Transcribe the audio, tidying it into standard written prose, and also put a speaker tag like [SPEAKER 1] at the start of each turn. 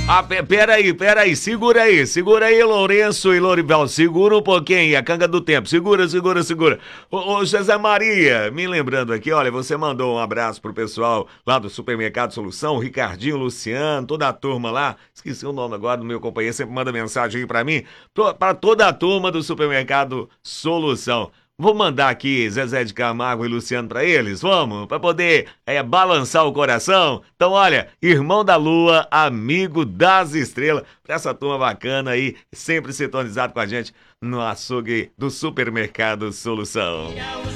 [SPEAKER 1] Peraí, segura aí, Lourenço e Lorival, segura um pouquinho aí, a canga do tempo, segura. Ô, José Maria, me lembrando aqui, olha, você mandou um abraço pro pessoal lá do Supermercado Solução, Ricardinho, Luciano, toda a turma lá, esqueci o nome agora do meu companheiro, sempre manda mensagem aí pra mim, pra toda a turma do Supermercado Solução. Vou mandar aqui Zezé de Camargo e Luciano pra eles, vamos, pra poder balançar o coração. Então, olha, irmão da lua, amigo das estrelas, pra essa turma bacana aí, sempre sintonizado com a gente no açougue do Supermercado Solução.